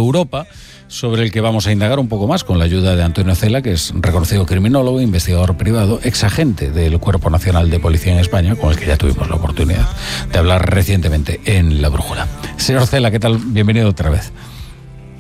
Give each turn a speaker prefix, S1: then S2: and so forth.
S1: Europa, sobre el que vamos a indagar un poco más con la ayuda de Antonio Cela, que es reconocido criminólogo, investigador privado, exagente del Cuerpo Nacional de Policía en España, con el que ya tuvimos la oportunidad de hablar recientemente en La Brújula. Señor Cela, ¿qué tal? Bienvenido otra vez.